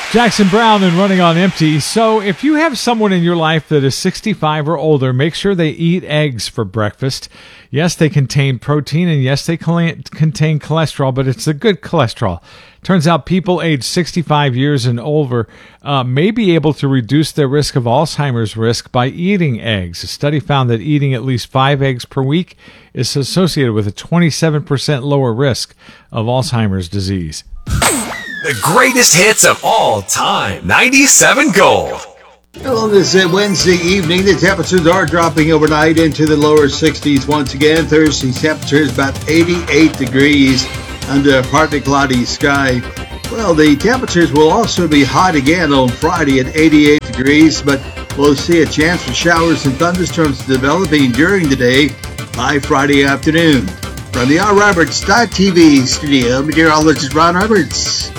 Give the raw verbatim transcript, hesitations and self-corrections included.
Jackson Brown and Running on Empty. So if you have someone in your life that is sixty-five or older, make sure they eat eggs for breakfast. Yes, they contain protein, and yes, they contain cholesterol, but it's a good cholesterol. Turns out people aged sixty-five years and older uh, may be able to reduce their risk of Alzheimer's risk by eating eggs. A study found that eating at least five eggs per week is associated with a twenty-seven percent lower risk of Alzheimer's disease. The greatest hits of all time. ninety-seven Gold. Well, on this uh, Wednesday evening, the temperatures are dropping overnight into the lower sixties once again. Thursday's temperature is about eighty-eight degrees under a partly cloudy sky. Well, the temperatures will also be hot again on Friday at eighty-eight degrees, but we'll see a chance for showers and thunderstorms developing during the day by Friday afternoon. From the R. Roberts dot T V studio, meteorologist Ron Roberts.